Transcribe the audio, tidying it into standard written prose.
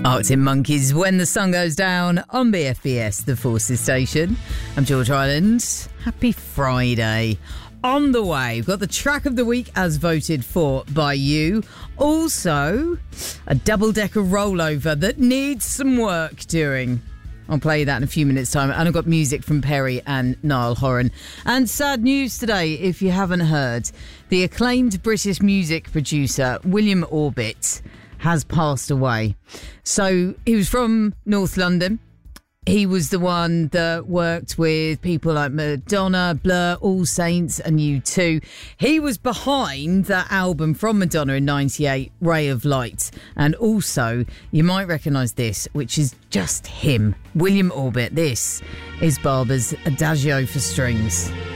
Arctic Monkeys, When the Sun Goes Down on BFBS, the Forces Station. I'm George Island. Happy Friday. On the way, we've got the track of the week as voted for by you. Also, a double-decker rollover that needs some work doing. I'll play you that in a few minutes' time. And I've got music from Perry and Niall Horan. And sad news today, if you haven't heard. The acclaimed British music producer, William Orbit, has passed away. So he was from North London. He was the one that worked with people like Madonna, Blur, All Saints and U2. He was behind that album from Madonna in 98, Ray of Light. And also, you might recognise this, which is just him, William Orbit. This is Barber's Adagio for Strings.